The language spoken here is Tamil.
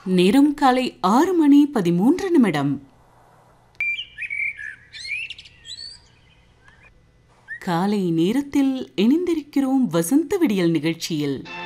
நேரம் காலை 6:13. காலை நேரத்தில் இணைந்திருக்கிறோம் வசந்த விடியல் நிகழ்ச்சியில்.